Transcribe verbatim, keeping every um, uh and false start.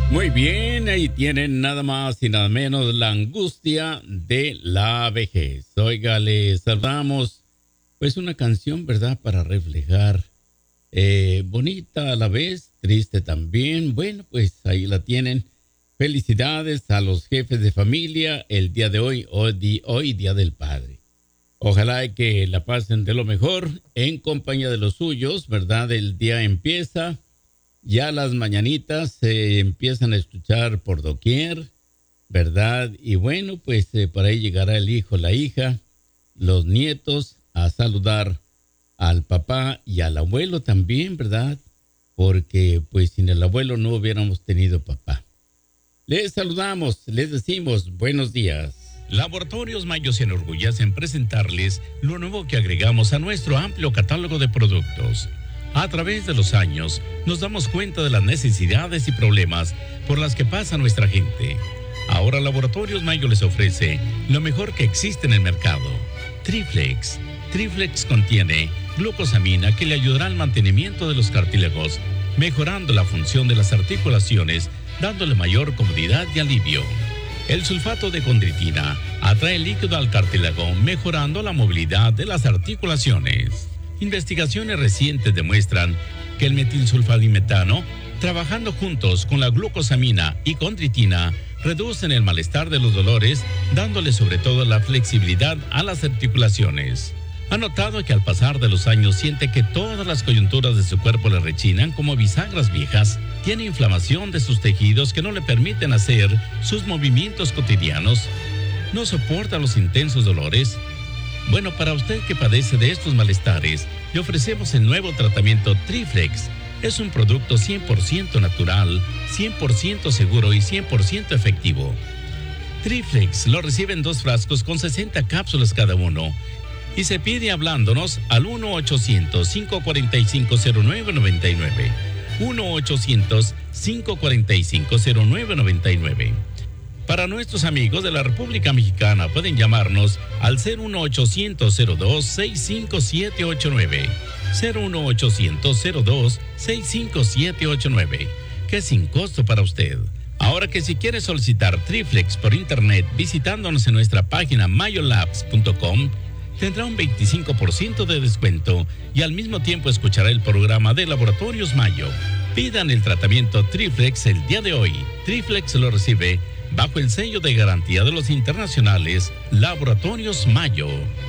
Muy bien, ahí tienen nada más y nada menos la angustia de la vejez. Oiga, les saludamos pues una canción, ¿verdad? Para reflejar, eh, bonita a la vez, triste también. Bueno, pues ahí la tienen. Felicidades a los jefes de familia el día de hoy, hoy, hoy Día del Padre. Ojalá que la pasen de lo mejor en compañía de los suyos, ¿verdad? El día empieza. Ya las mañanitas se empiezan a escuchar por doquier, ¿verdad? Y bueno, pues eh, por ahí llegará el hijo, la hija, los nietos a saludar al papá y al abuelo también, ¿verdad? Porque pues sin el abuelo no hubiéramos tenido papá. Les saludamos, les decimos buenos días. Laboratorios Mayo se enorgullece en presentarles lo nuevo que agregamos a nuestro amplio catálogo de productos. A través de los años, nos damos cuenta de las necesidades y problemas por las que pasa nuestra gente. Ahora Laboratorios Mayo les ofrece lo mejor que existe en el mercado. Triflex. Triflex contiene glucosamina que le ayudará al mantenimiento de los cartílagos, mejorando la función de las articulaciones, dándole mayor comodidad y alivio. El sulfato de condritina atrae líquido al cartílago, mejorando la movilidad de las articulaciones. Investigaciones recientes demuestran que el metilsulfadimetano, trabajando juntos con la glucosamina y condritina, reducen el malestar de los dolores, dándole sobre todo la flexibilidad a las articulaciones. Ha notado que al pasar de los años siente que todas las coyunturas de su cuerpo le rechinan como bisagras viejas, tiene inflamación de sus tejidos que no le permiten hacer sus movimientos cotidianos, no soporta los intensos dolores. Bueno, para usted que padece de estos malestares, le ofrecemos el nuevo tratamiento Triflex. Es un producto cien por ciento natural, cien por ciento seguro y cien por ciento efectivo. Triflex lo recibe en dos frascos con sesenta cápsulas cada uno y se pide hablándonos al uno ochocientos, cinco cuatro cinco, cero nueve nueve nueve. uno ochocientos, cinco cuatro cinco, cero nueve nueve nueve. Para nuestros amigos de la República Mexicana pueden llamarnos al cero uno ochocientos, cero dos, seis cinco siete ocho nueve. cero uno ochocientos, cero dos, seis cinco siete ocho nueve, que es sin costo para usted. Ahora que si quiere solicitar Triflex por internet visitándonos en nuestra página mayolabs punto com, tendrá un veinticinco por ciento de descuento y al mismo tiempo escuchará el programa de Laboratorios Mayo. Pidan el tratamiento Triflex el día de hoy. Triflex lo recibe bajo el sello de garantía de los internacionales Laboratorios Mayo.